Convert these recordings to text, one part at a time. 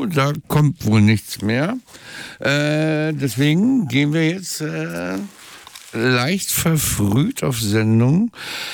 da kommt wohl nichts mehr. Deswegen gehen wir jetzt leicht verfrüht auf Sendung.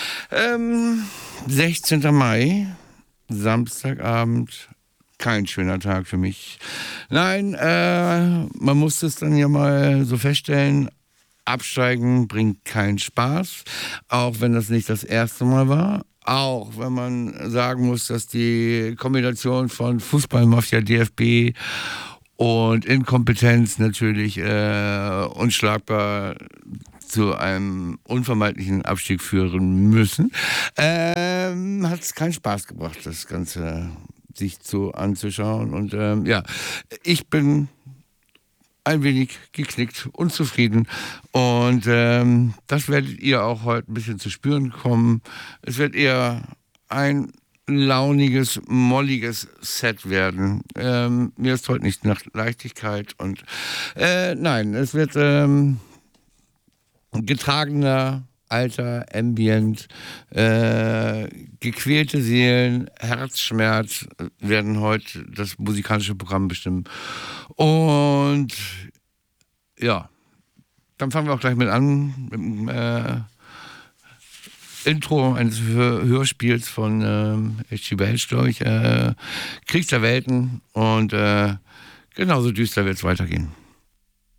16. Mai, Samstagabend, kein schöner Tag für mich. Nein, man muss es dann ja mal so feststellen, Absteigen bringt keinen Spaß, auch wenn das nicht das erste Mal war. Auch wenn man sagen muss, dass die Kombination von Fußballmafia, DFB und Inkompetenz natürlich unschlagbar zu einem unvermeidlichen Abstieg führen müssen, hat es keinen Spaß gebracht, das Ganze sich so anzuschauen. Und ja, ich bin ein wenig geknickt, unzufrieden. Und das werdet ihr auch heute ein bisschen zu spüren kommen. Es wird eher ein launiges, molliges Set werden. Mir ist heute nicht nach Leichtigkeit. Und nein, es wird getragener, alter, Ambient, gequälte Seelen, Herzschmerz werden heute das musikalische Programm bestimmen. Und ja, dann fangen wir auch gleich mit an, mit dem Intro eines Hörspiels von H.G. Wells, glaube ich, Krieg der Welten. Und genauso düster wird es weitergehen.